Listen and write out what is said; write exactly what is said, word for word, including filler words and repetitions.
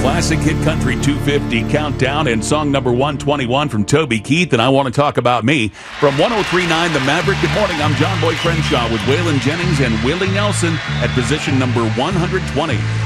Classic Hit Country two fifty Countdown and song number one twenty-one from Toby Keith, and I Want to Talk About Me. From one oh three point nine The Maverick, good morning. I'm John Boy Crenshaw with Waylon Jennings and Willie Nelson at position number one hundred twenty.